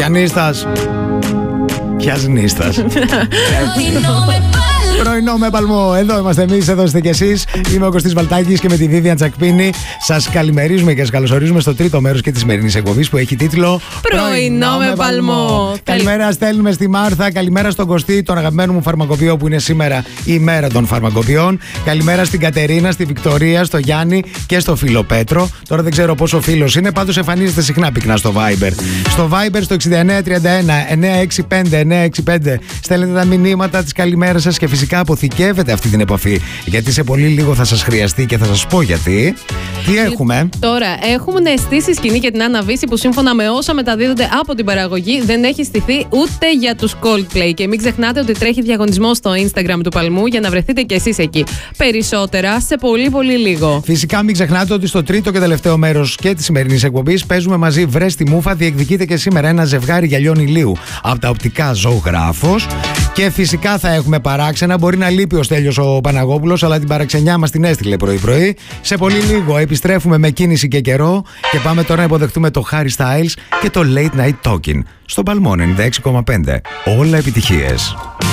Πιανίστας. Ποιας νύστας. Πρωινό με παλμό. Εδώ είμαστε εμείς, εδώ είστε κι εσείς. Είμαι ο Κωστής Βαλτάκης και με τη Βίβιαν Τσακπίνη σας καλημερίζουμε και σας καλωσορίζουμε στο τρίτο μέρος και της σημερινής εκπομπής που έχει τίτλο Πρωινό με παλμό. Καλημέρα, στέλνουμε στη Μάρθα. Καλημέρα στον Κωστή, τον αγαπημένο μου φαρμακοποιό που είναι σήμερα η μέρα των φαρμακοποιών. Καλημέρα στην Κατερίνα, στη Βικτωρία, στο Γιάννη και στο φίλο Πέτρο. Τώρα δεν ξέρω πόσο φίλος είναι, πάντως εμφανίζεται συχνά πυκνά στο Viber. Στο Viber στο 6931-965-965 στέλνετε τα μηνύματα της καλημέρας σας και φυσικά αποθηκεύετε αυτή την επαφή, γιατί σε πολύ λίγο θα σας χρειαστεί και θα σας πω γιατί. Τι έχουμε? Τώρα έχουμε στήσει σκηνή για την Άννα Βύση που σύμφωνα με όσα μεταδίδονται από την παραγωγή δεν έχει στηθεί ούτε για τους Coldplay. Και μην ξεχνάτε ότι τρέχει διαγωνισμός στο Instagram του Παλμού για να βρεθείτε κι εσείς εκεί. Περισσότερα σε πολύ πολύ λίγο. Φυσικά μην ξεχνάτε ότι στο τρίτο και τελευταίο μέρος και της σημερινής εκπομπής παίζουμε μαζί Βρες τη Μούφα. Διεκδικείται και σήμερα ένα ζευγάρι γυαλιών ηλίου από τα οπτικά Ζωγράφος. Και φυσικά θα έχουμε παράξενα. Μπορεί να λείπει ο Στέλιος ο Παναγόπουλος, αλλά την παραξενιά μας την έστειλε πρωί-πρωί. Σε πολύ λίγο επιστρέφουμε με κίνηση και καιρό και πάμε τώρα να υποδεχτούμε το Harry Styles και το Late Night Talking στο Παλμό 96,5. Όλα επιτυχίες.